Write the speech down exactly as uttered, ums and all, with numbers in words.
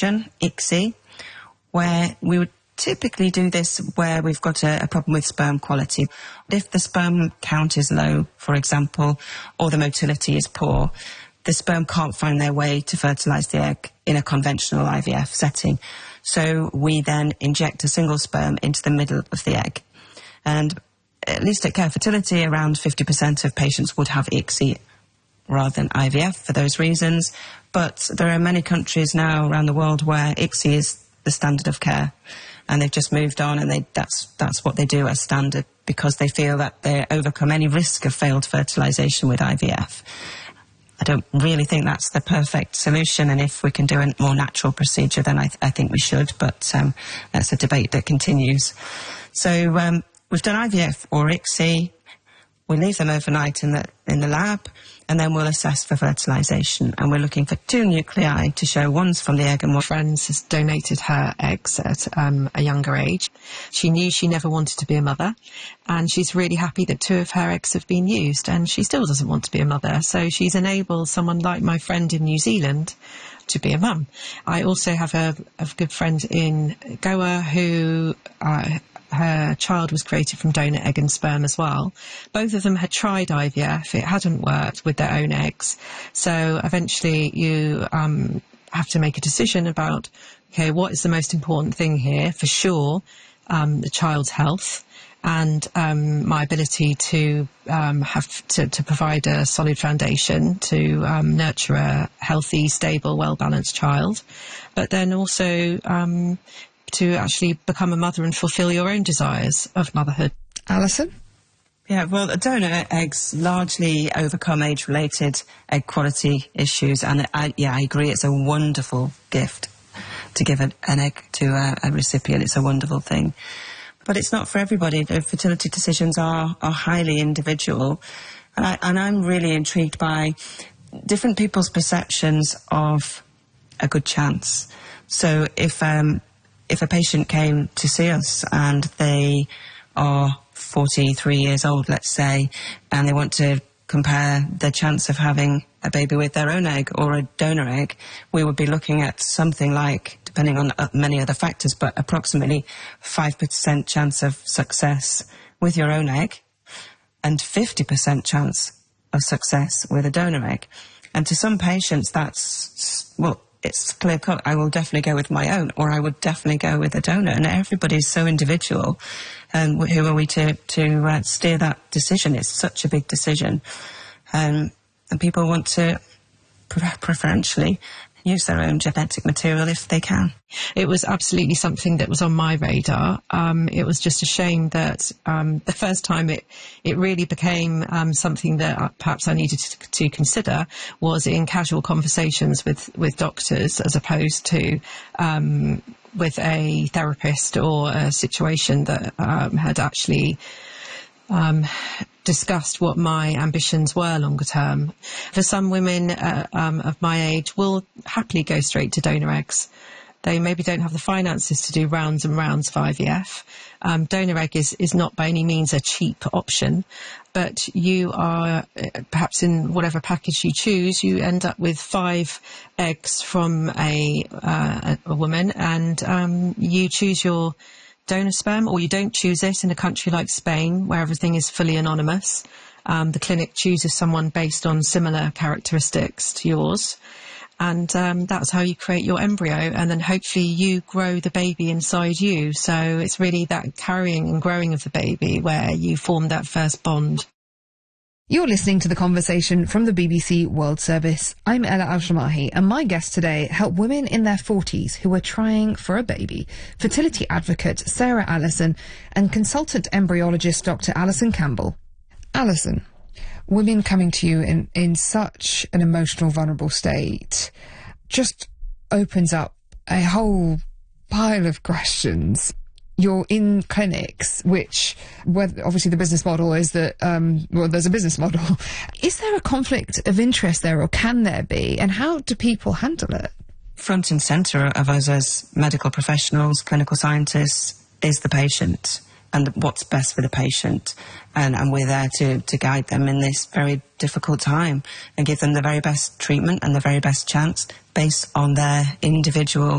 convention, I C S I, where we would typically do this where we've got a, a problem with sperm quality. If the sperm count is low, for example, or the motility is poor, the sperm can't find their way to fertilise the egg in a conventional I V F setting. So we then inject a single sperm into the middle of the egg. And at least at Care Fertility, around fifty percent of patients would have I C S I rather than I V F for those reasons. But there are many countries now around the world where I C S I is the standard of care. And they've just moved on, and they, that's, that's what they do as standard, because they feel that they overcome any risk of failed fertilisation with I V F. I don't really think that's the perfect solution, and if we can do a more natural procedure, then I, th I think we should, but um, that's a debate that continues. So um, we've done I V F or I C S I. We leave them overnight in the, in the lab, and then we'll assess for fertilisation. And we're looking for two nuclei to show one's from the egg and one... Friends has donated her eggs at um, a younger age. She knew she never wanted to be a mother, and she's really happy that two of her eggs have been used, and she still doesn't want to be a mother. So she's enabled someone like my friend in New Zealand to be a mum. I also have a, a good friend in Goa who... Uh, her child was created from donor egg and sperm as well. Both of them had tried I V F. It hadn't worked with their own eggs. So eventually you um, have to make a decision about, okay, what is the most important thing here? For sure, um, the child's health and um, my ability to um, have to, to provide a solid foundation to um, nurture a healthy, stable, well-balanced child. But then also... Um, to actually become a mother and fulfil your own desires of motherhood. Alison? Yeah, well, donor eggs largely overcome age-related egg quality issues, and I, yeah, I agree, it's a wonderful gift to give an, an egg to a, a recipient. It's a wonderful thing. But it's not for everybody. The fertility decisions are, are highly individual, and, I, and I'm really intrigued by different people's perceptions of a good chance. So if... Um, If a patient came to see us and they are forty-three years old, let's say, and they want to compare the chance of having a baby with their own egg or a donor egg, we would be looking at something like, depending on uh, many other factors, but approximately five percent chance of success with your own egg and fifty percent chance of success with a donor egg. And to some patients, that's, well, it's clear cut. I will definitely go with my own, or I would definitely go with a donor. And everybody's so individual. And um, who are we to, to uh, steer that decision? It's such a big decision. Um, and people want to pre preferentially use their own genetic material if they can. It was absolutely something that was on my radar. Um, it was just a shame that um, the first time it, it really became um, something that perhaps I needed to, to consider was in casual conversations with, with doctors, as opposed to um, with a therapist or a situation that um, had actually um, discussed what my ambitions were longer term. For some women uh, um, of my age will happily go straight to donor eggs. They maybe don't have the finances to do rounds and rounds of I V F. Um, donor egg is, is not by any means a cheap option, but you are, perhaps in whatever package you choose, you end up with five eggs from a, uh, a woman, and um, you choose your donor sperm, or you don't choose it. In a country like Spain, where everything is fully anonymous, um, the clinic chooses someone based on similar characteristics to yours. And um, that's how you create your embryo, and then hopefully you grow the baby inside you. So it's really that carrying and growing of the baby where you form that first bond. You're listening to The Conversation from the B B C World Service. I'm Ella Al-Shamahi, and my guests today help women in their forties who are trying for a baby. Fertility advocate Sarah Allison and consultant embryologist Doctor Alison Campbell. Alison, women coming to you in, in such an emotional, vulnerable state just opens up a whole pile of questions. You're in clinics, which, whether, obviously the business model is that, um, well, there's a business model. Is there a conflict of interest there, or can there be? And how do people handle it? Front and centre of us as medical professionals, clinical scientists, is the patient and what's best for the patient. And, and we're there to, to guide them in this very difficult time and give them the very best treatment and the very best chance based on their individual